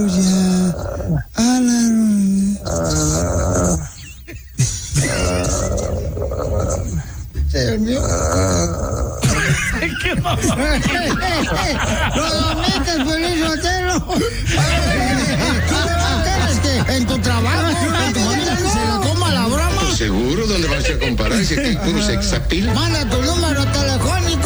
Dios mío. ¿Qué pasó? ¡Lo domitas, Piolín Sotelo! ¿Quieres que en tu trabajo, en tu familia, se le coma la broma? Seguro, ¿dónde vas a comparar? Si aquí hay puro sexapil. Manda tu número telefónico